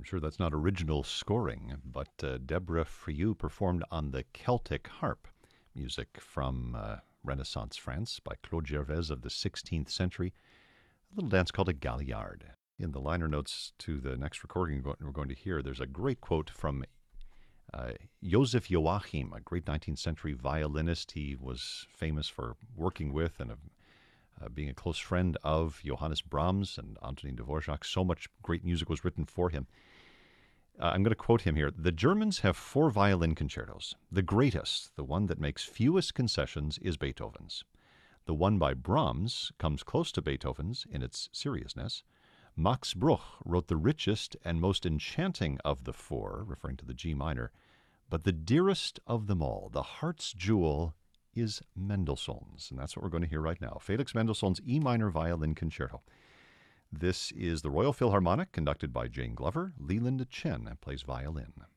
I'm sure that's not original scoring, but Deborah Friou performed on the Celtic harp, music from Renaissance France by Claude Gervais of the 16th century, a little dance called a galliard. In the liner notes to the next recording we're going to hear, there's a great quote from Joseph Joachim, a great 19th century violinist. He was famous for working with and being a close friend of Johannes Brahms and Antonin Dvorak. So much great music was written for him. I'm going to quote him here. The Germans have 4 violin concertos. The greatest, the one that makes fewest concessions, is Beethoven's. The one by Brahms comes close to Beethoven's in its seriousness. Max Bruch wrote the richest and most enchanting of the 4, referring to the G minor, but the dearest of them all, the heart's jewel, is Mendelssohn's, and that's what we're going to hear right now. Felix Mendelssohn's E minor violin concerto. This is the Royal Philharmonic, conducted by Jane Glover. Leland Chen plays violin.